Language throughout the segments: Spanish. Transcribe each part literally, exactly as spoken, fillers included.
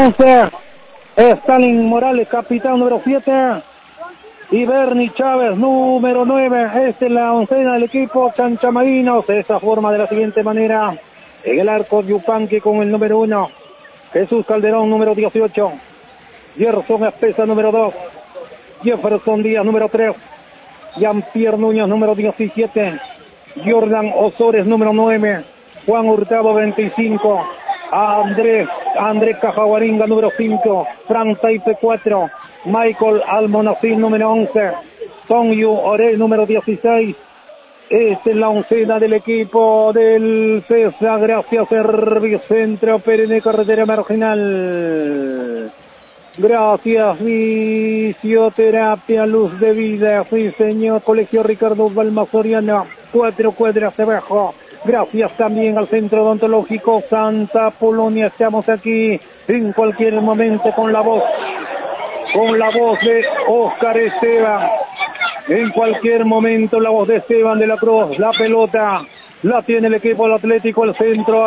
once, Stalin Morales, capitán número siete, y Bernie Chávez, número nueve. Esta es la oncena del equipo Chanchamaínos. De esta forma, de la siguiente manera: en el arco Yupanqui con el número uno, Jesús Calderón, número dieciocho, Gerson Espesa, número dos, Jefferson Díaz, número tres, Jean-Pierre Núñez, número diecisiete, Jordan Osores, número nueve, Juan Hurtado, veinticinco, Andrés, Andrés Cajaguaringa, número cinco, Fran Taipe, cuatro, Michael Almonacín, número once, Sonyu Orel, número dieciséis. Esta es la oncena del equipo del CESA. Gracias, Servicentro Perenne, carretera marginal. Gracias, Fisioterapia Luz de Vida, sí señor, Colegio Ricardo Balmasoriano, cuatro cuadras abajo. Gracias también al Centro Odontológico Santa Polonia. Estamos aquí en cualquier momento con la voz, con la voz de Oscar Esteban. En cualquier momento la voz de Esteban de la Cruz. La pelota la tiene el equipo del Atlético, el centro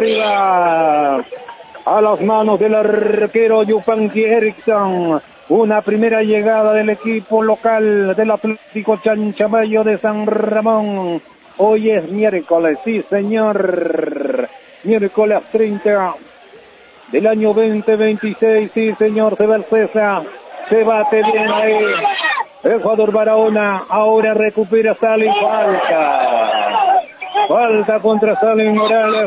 arriba, a las manos del arquero Yupanqui Erickson. Una primera llegada del equipo local del Atlético Chanchamayo de San Ramón. Hoy es miércoles, sí señor, miércoles treinta del año veinte veintiséis, sí señor. Se va el César, se bate bien ahí el jugador Barahona. Ahora recupera Stalin, falta, falta contra Stalin Morales.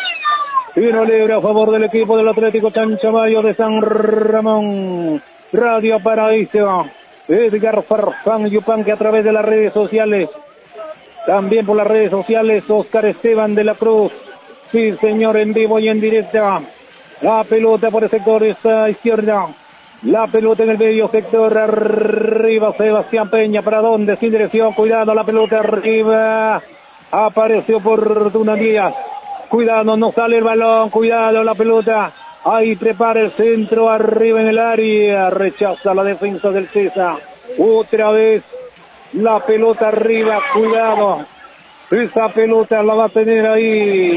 Tiro libre a favor del equipo del Atlético Chanchamayo de San Ramón. Radio Paraíso, Edgar Farfán Yupanqui a través de las redes sociales. También por las redes sociales, Oscar Esteban de la Cruz. Sí, señor, en vivo y en directa. La pelota por el sector esta izquierda. La pelota en el medio sector arriba. Sebastián Peña, ¿para dónde? Sin dirección, cuidado, la pelota arriba. Apareció oportuna Díaz. Cuidado, no sale el balón, cuidado, la pelota. Ahí prepara el centro arriba en el área. Rechaza la defensa del César. Otra vez la pelota arriba, cuidado. Esa pelota la va a tener ahí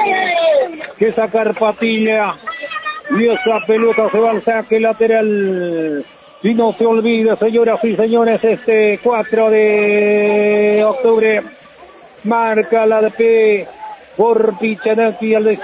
que sacar Patilla. Y esa pelota se va al saque lateral. Y no se olvide, señoras y señores, este cuatro de octubre marca la de P por Pichanaki al